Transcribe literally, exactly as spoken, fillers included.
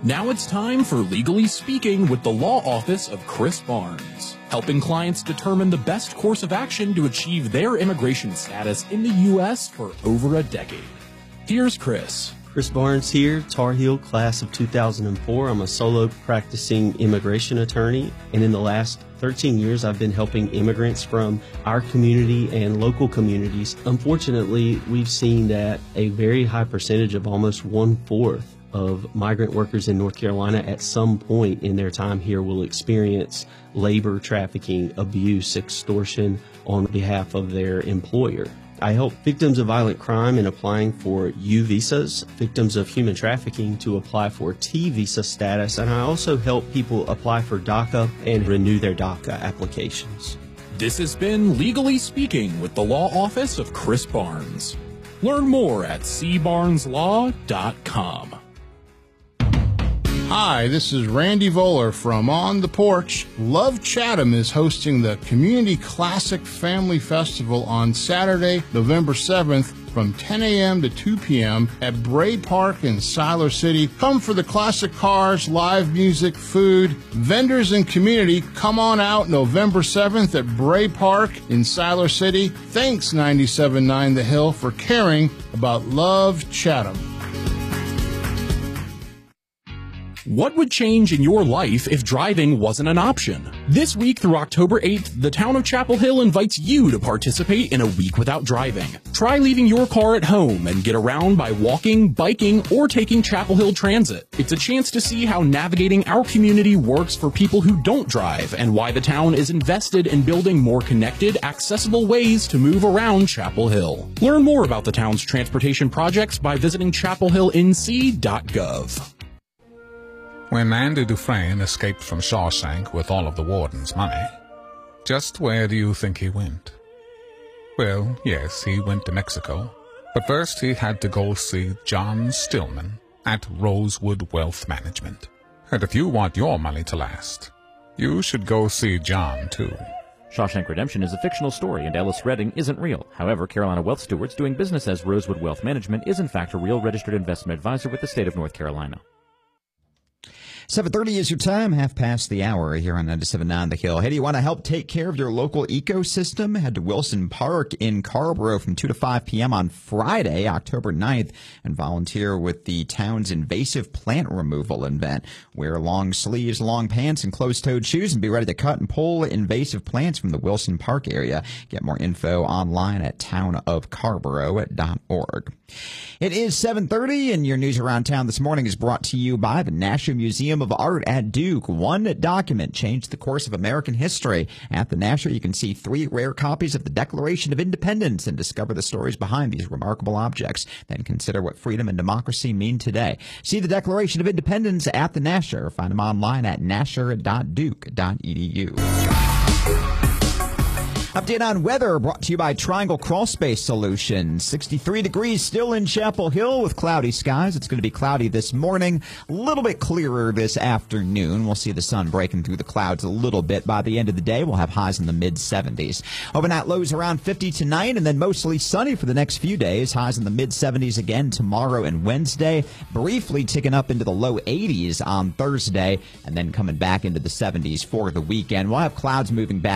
Now it's time for Legally Speaking with the Law Office of Chris Barnes, helping clients determine the best course of action to achieve their immigration status in the U S for over a decade. Here's Chris. Chris Barnes here, Tar Heel class of two thousand four. I'm a solo practicing immigration attorney, and in the last thirteen years, I've been helping immigrants from our community and local communities. Unfortunately, we've seen that a very high percentage of almost one-fourth of migrant workers in North Carolina at some point in their time here will experience labor trafficking, abuse, extortion on behalf of their employer. I help victims of violent crime in applying for U visas, victims of human trafficking to apply for T visa status, and I also help people apply for DACA and renew their DACA applications. This has been Legally Speaking with the Law Office of Chris Barnes. Learn more at c barnes law dot com. Hi, this is Randy Voller from On the Porch. Love Chatham is hosting the Community Classic Family Festival on Saturday, November seventh from ten a.m. to two p.m. at Bray Park in Siler City. Come for the classic cars, live music, food, vendors, and community. Come on out November seventh at Bray Park in Siler City. Thanks ninety-seven point nine The Hill for caring about Love Chatham. What would change in your life if driving wasn't an option? This week through October eighth, the town of Chapel Hill invites you to participate in a week without driving. Try leaving your car at home and get around by walking, biking, or taking Chapel Hill Transit. It's a chance to see how navigating our community works for people who don't drive and why the town is invested in building more connected, accessible ways to move around Chapel Hill. Learn more about the town's transportation projects by visiting chapel hill n c dot gov. When Andy Dufresne escaped from Shawshank with all of the warden's money, just where do you think he went? Well, yes, he went to Mexico, but first he had to go see John Stillman at Rosewood Wealth Management. And if you want your money to last, you should go see John, too. Shawshank Redemption is a fictional story, and Ellis Redding isn't real. However, Carolina Wealth Stewards, doing business as Rosewood Wealth Management, is in fact a real registered investment advisor with the state of North Carolina. seven thirty is your time, half past the hour here on ninety-seven point nine The Hill. Hey, do you want to help take care of your local ecosystem? Head to Wilson Park in Carrboro from two to five p.m. on Friday, October ninth, and volunteer with the town's invasive plant removal event. Wear long sleeves, long pants, and closed-toed shoes, and be ready to cut and pull invasive plants from the Wilson Park area. Get more info online at town of carrboro dot org. It is seven thirty, and your news around town this morning is brought to you by the National Museum of Art at Duke. One document changed the course of American history. At the Nasher, you can see three rare copies of the Declaration of Independence and discover the stories behind these remarkable objects. Then consider what freedom and democracy mean today. See the Declaration of Independence at the Nasher. Find them online at nasher dot duke dot e d u. Update on weather brought to you by Triangle Crawl Space Solutions. sixty-three degrees still in Chapel Hill with cloudy skies. It's going to be cloudy this morning, a little bit clearer this afternoon. We'll see the sun breaking through the clouds a little bit. By the end of the day, we'll have highs in the mid seventies. Overnight lows around fifty tonight, and then mostly sunny for the next few days. Highs in the mid seventies again tomorrow and Wednesday. Briefly ticking up into the low eighties on Thursday, and then coming back into the seventies for the weekend. We'll have clouds moving back